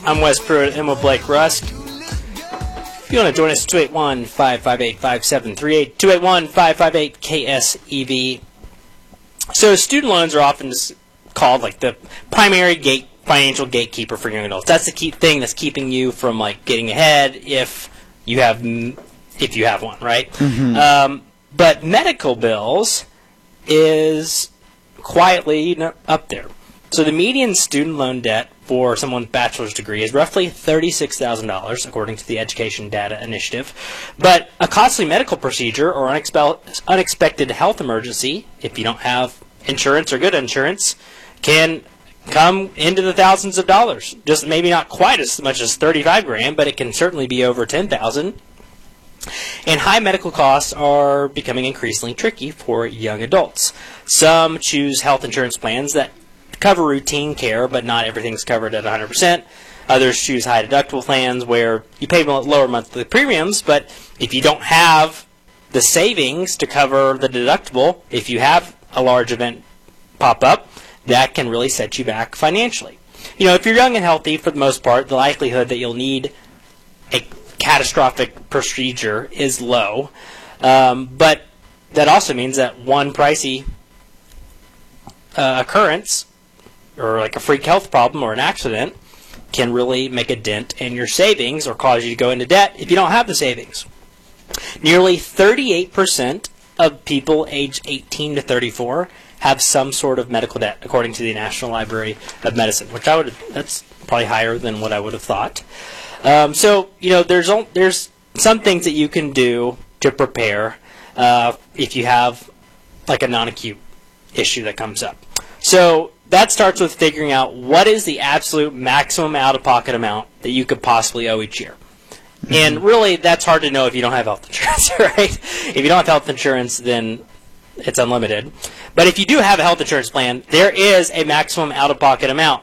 I'm Wes Pruitt, and with Blake Rust. If you want to join us, 281-558-5738, 281-558-KSEV. So student loans are often called like the primary financial gatekeeper for young adults. That's the key thing that's keeping you from like getting ahead if you have one, right? Mm-hmm. But medical bills is quietly up there. So the median student loan debt for someone's bachelor's degree is roughly $36,000, according to the Education Data Initiative. But a costly medical procedure or unexpected health emergency, if you don't have insurance or good insurance, can come into the thousands of dollars. Just maybe not quite as much as $35,000, but it can certainly be over $10,000. And high medical costs are becoming increasingly tricky for young adults. Some choose health insurance plans that cover routine care, but not everything's covered at 100%. Others choose high deductible plans where you pay lower monthly premiums, but if you don't have the savings to cover the deductible, if you have a large event pop up, that can really set you back financially. You know, if you're young and healthy, for the most part, the likelihood that you'll need a catastrophic procedure is low, but that also means that one pricey occurrence, or like a freak health problem or an accident, can really make a dent in your savings or cause you to go into debt if you don't have the savings. Nearly 38% of people aged 18 to 34 have some sort of medical debt, according to the National Library of Medicine, which that's probably higher than what I would have thought. So, you know, there's some things that you can do to prepare if you have like a non-acute issue that comes up. So that starts with figuring out what is the absolute maximum out-of-pocket amount that you could possibly owe each year. Mm-hmm. And really, that's hard to know if you don't have health insurance, right? If you don't have health insurance, then it's unlimited. But if you do have a health insurance plan, there is a maximum out-of-pocket amount.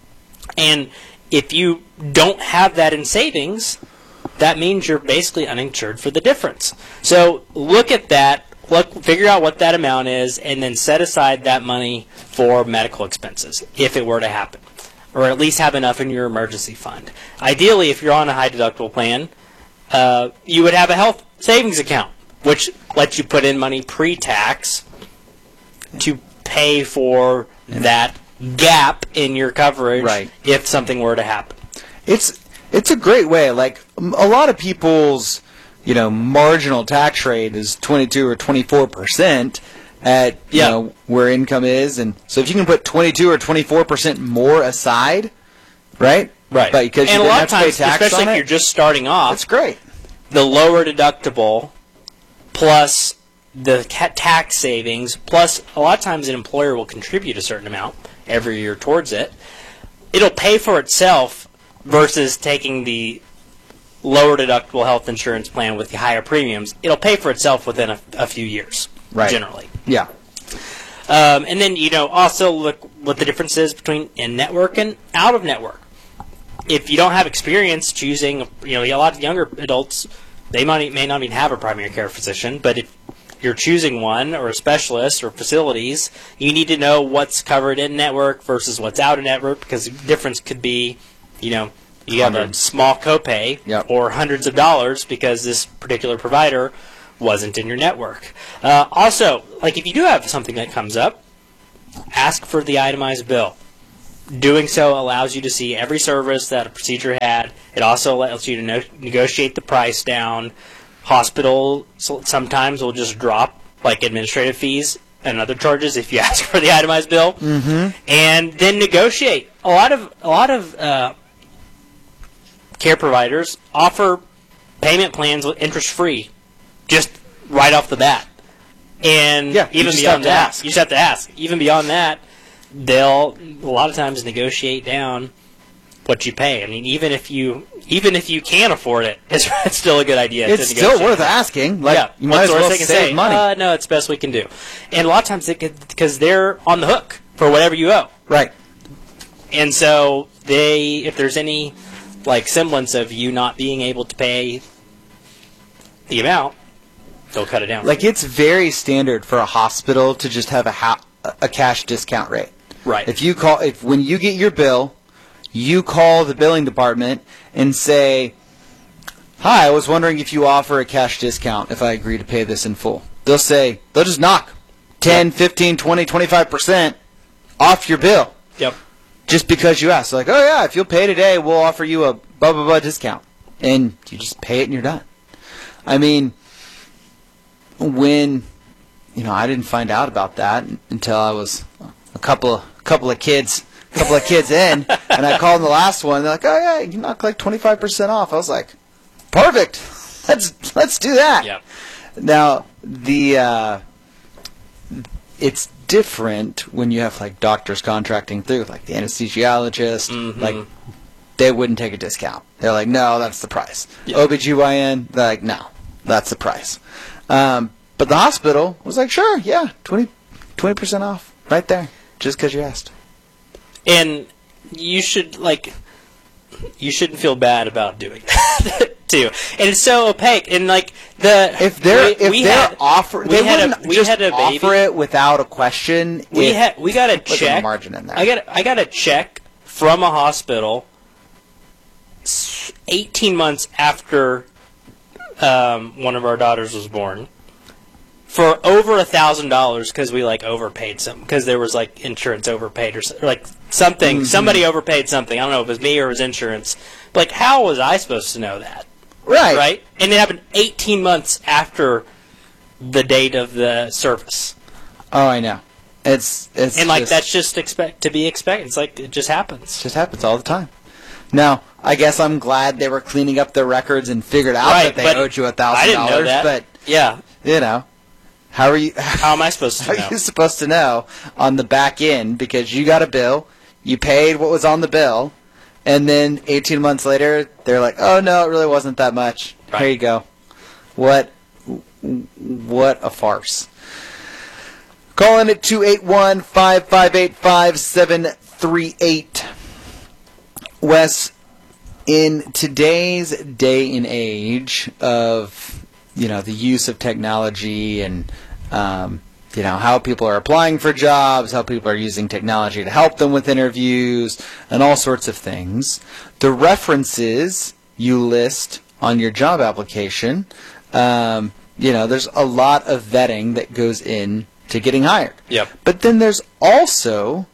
And if you don't have that in savings, that means you're basically uninsured for the difference. So look at that. Figure out what that amount is, and then set aside that money for medical expenses if it were to happen, or at least have enough in your emergency fund. Ideally, if you're on a high deductible plan, you would have a health savings account, which lets you put in money pre-tax to pay for that gap in your coverage if something were to happen. It's a great way. Like a lot of people's marginal tax rate is 22 or 24% at where income is, and so if you can put 22 or 24% more aside, right? But because and you a lot of have to pay times, tax especially if you're just starting off, that's great. The lower deductible plus the tax savings plus a lot of times an employer will contribute a certain amount every year towards it. It'll pay for itself versus taking the lower deductible health insurance plan with the higher premiums. It'll pay for itself within a few years, generally. Yeah. And then, also look what the difference is between in-network and out-of-network. If you don't have experience choosing, a lot of younger adults, they may not even have a primary care physician, but if you're choosing one or a specialist or facilities, you need to know what's covered in-network versus what's out-of-network, because the difference could be, you have a small copay or hundreds of dollars because this particular provider wasn't in your network. Also, like if you do have something that comes up, ask for the itemized bill. Doing so allows you to see every service that a procedure had. It also allows you to negotiate the price down. Hospital sometimes will just drop like administrative fees and other charges if you ask for the itemized bill, and then negotiate. A lot of care providers offer payment plans with interest-free, just right off the bat. And even beyond that, you just have to ask. Even beyond that, they'll a lot of times negotiate down what you pay. I mean, even if you can't afford it, it's still a good idea. It's still worth asking. You might as well save money. No, it's the best we can do. And a lot of times, because they're on the hook for whatever you owe. Right. And so if there's any like semblance of you not being able to pay the amount, they'll cut it down. Like it's very standard for a hospital to just have a cash discount rate. Right. When you get your bill, you call the billing department and say, "Hi, I was wondering if you offer a cash discount if I agree to pay this in full." They'll just knock 10, 15, 20, 25% off your bill. Yep. Just because you asked. Like, "Oh yeah, if you'll pay today, we'll offer you a blah, blah, blah discount." And you just pay it and you're done. I mean, when, I didn't find out about that until I was a couple of kids in, and I called the last one. They're like, "Oh yeah, you can knock like 25% off." I was like, "Perfect, let's do that." Yep. Now it's different when you have like doctors contracting through, like the anesthesiologist, like they wouldn't take a discount. They're like, "No, that's the price." Yep. OBGYN, they're like, "No, that's the price." But the hospital was like, "Sure, yeah, 20% off right there, just because you asked." And you shouldn't feel bad about doing that too. And it's so opaque. And like if they're offer, they wouldn't just offer it without a question. We got a check. Margin in there. I got a check from a hospital 18 months after one of our daughters was born, for over $1,000 because we overpaid something, because there was insurance overpaid or something. Mm-hmm. Somebody overpaid something. I don't know if it was me or it was insurance. But how was I supposed to know that? Right. And it happened 18 months after the date of the service. Oh, I know. It's that's just to be expected. It's it just happens. It just happens all the time. Now, I guess I'm glad they were cleaning up their records and figured out that they owed you $1,000. I didn't know that. But yeah, how are you? How am I supposed to know? How are you supposed to know on the back end, because you got a bill, you paid what was on the bill, and then 18 months later they're like, "Oh no, it really wasn't that much. Right. Here you go." What a farce. Call in at 281-558-5738. Wes, in today's day and age of the use of technology and how people are applying for jobs, how people are using technology to help them with interviews, and all sorts of things, the references you list on your job application, there's a lot of vetting that goes in to getting hired. Yep. But then there's also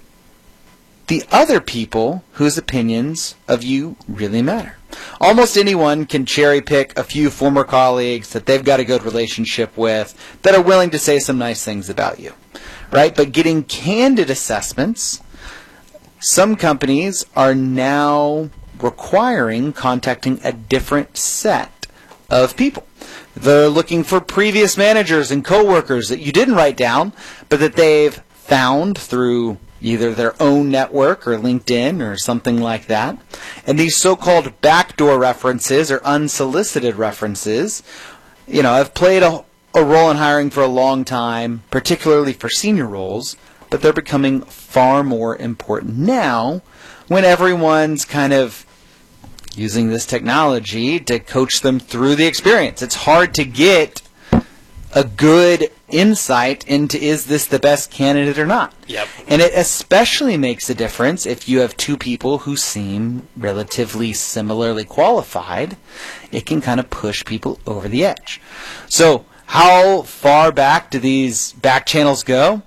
the other people whose opinions of you really matter. Almost anyone can cherry pick a few former colleagues that they've got a good relationship with that are willing to say some nice things about you, right? But getting candid assessments, some companies are now requiring contacting a different set of people. They're looking for previous managers and coworkers that you didn't write down, but that they've found through either their own network or LinkedIn or something like that. And these so-called backdoor references or unsolicited references, I've played a role in hiring for a long time, particularly for senior roles, but they're becoming far more important now when everyone's kind of using this technology to coach them through the experience. It's hard to get a good insight into, is this the best candidate or not? Yep. And it especially makes a difference if you have two people who seem relatively similarly qualified. It can kind of push people over the edge. So how far back do these back channels go?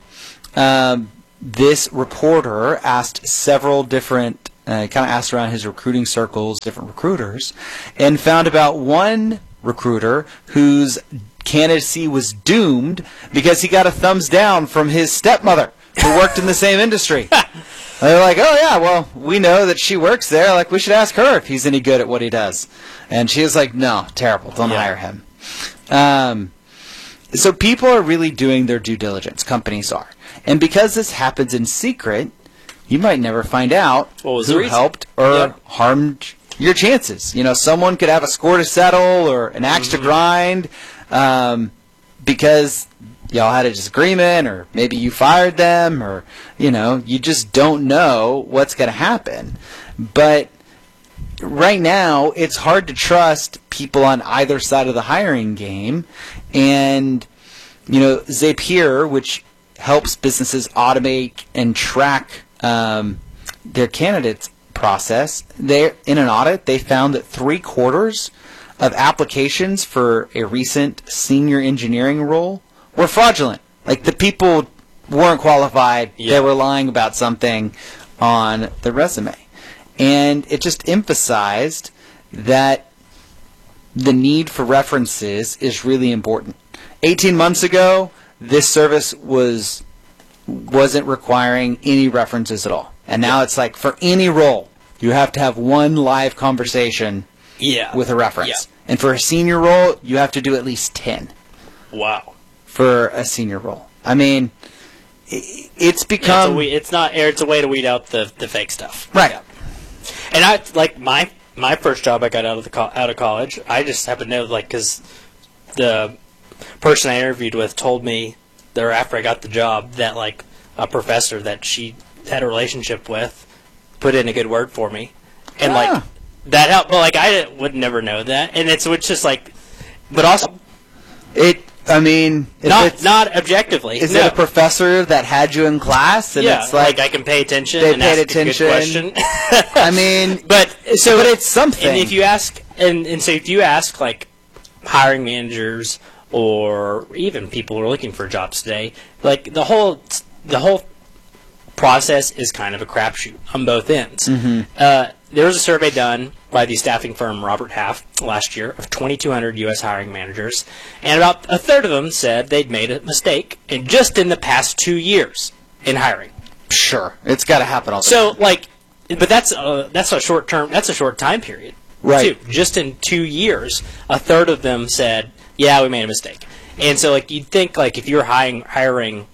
This reporter asked several different, kind of asked around his recruiting circles, different recruiters, and found about one recruiter whose candidacy was doomed because he got a thumbs down from his stepmother who worked in the same industry. They're like, "Oh yeah, well, we know that she works there. We should ask her if he's any good at what he does." And she was like, "No, terrible. Don't hire him." So people are really doing their due diligence. Companies are. And because this happens in secret, you might never find out who helped or harmed your chances. Someone could have a score to settle or an axe to grind because y'all had a disagreement, or maybe you fired them, or you just don't know what's going to happen. But right now, it's hard to trust people on either side of the hiring game. And Zapier, which helps businesses automate and track their candidates process. In an audit, they found that 3/4 of applications for a recent senior engineering role were fraudulent. Like, the people weren't qualified. They were lying about something on the resume. And it just emphasized that the need for references is really important. 18 months ago, this service wasn't requiring any references at all. And now it's like, for any role, you have to have one live conversation with a reference. Yeah. And for a senior role, you have to do at least 10. Wow. For a senior role. I mean, it's become... it's a way to weed out the fake stuff. Right. Yeah. And I, like, my first job I got out of college, I just happened to know, like, because the person I interviewed with told me, or after I got the job, that, like, a professor that she had a relationship with put in a good word for me. And, like, that helped. But, like, I would never know that. And it's just, like, but also... not objectively. Is it a professor that had you in class? And yeah, it's like I can pay attention. They and paid ask attention. A good question. I mean, but it's something. And if you ask, and so if you ask, like, hiring managers or even people who are looking for jobs today, like, the whole process is kind of a crapshoot on both ends. Mm-hmm. There was a survey done by the staffing firm Robert Half last year of 2,200 U.S. hiring managers, and about a third of them said they'd made a mistake in the past 2 years in hiring. Sure, it's got to happen all the So, time. like, but that's a short term. That's a short time period, right? Too. Just in 2 years, a third of them said, "Yeah, we made a mistake." And so, like, you'd think, like, if you're hiring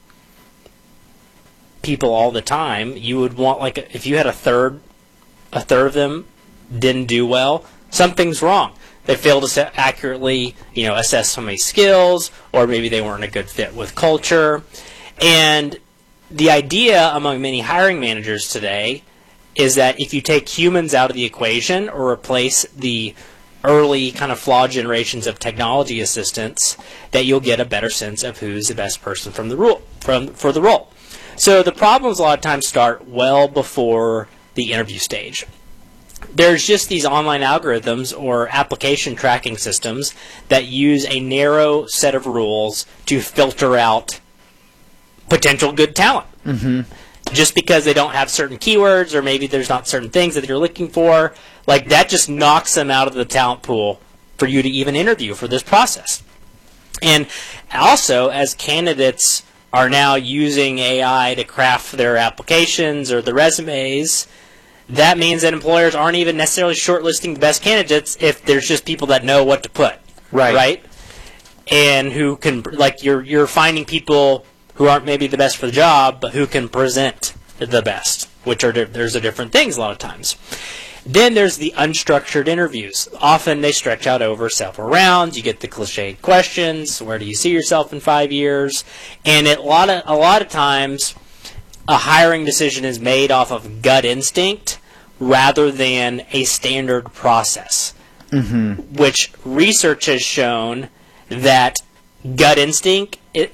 people all the time, you would want, like, if you had a third of them didn't do well, something's wrong. They failed to accurately, assess somebody's skills, or maybe they weren't a good fit with culture. And the idea among many hiring managers today is that if you take humans out of the equation or replace the early kind of flawed generations of technology assistants, that you'll get a better sense of who's the best person for the role. So the problems a lot of times start well before the interview stage. There's just these online algorithms or application tracking systems that use a narrow set of rules to filter out potential good talent. Mm-hmm. Just because they don't have certain keywords, or maybe there's not certain things that you're looking for, like, that just knocks them out of the talent pool for you to even interview for this process. And also, as candidates are now using AI to craft their applications or the resumes, that means that employers aren't even necessarily shortlisting the best candidates if there's just people that know what to put. Right? And who can, like, you're finding people who aren't maybe the best for the job, but who can present the best, which there's different things a lot of times. Then there's the unstructured interviews. Often they stretch out over several rounds. You get the cliched questions. Where do you see yourself in 5 years? And a lot of times, a hiring decision is made off of gut instinct rather than a standard process. Mm-hmm. Which research has shown that gut instinct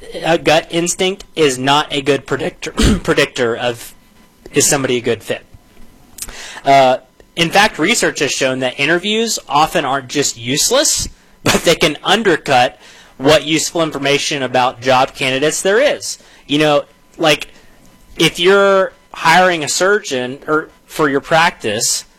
is not a good predictor of, is somebody a good fit. In fact, research has shown that interviews often aren't just useless, but they can undercut what useful information about job candidates there is. Like, if you're hiring a surgeon or for your practice,